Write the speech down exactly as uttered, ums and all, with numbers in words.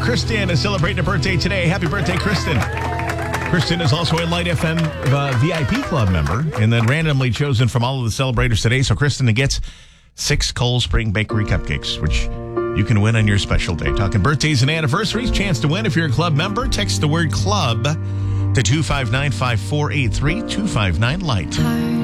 Kristen is celebrating a birthday today. Happy birthday, Kristen. Kristen is also a Light F M uh, V I P Club member and then randomly chosen from all of the celebrators today. So Kristen gets six Cold Spring Bakery cupcakes, which you can win on your special day. Talking birthdays and anniversaries, chance to win if you're a club member. Text the word club to two five nine, five four eight three, two five nine, light.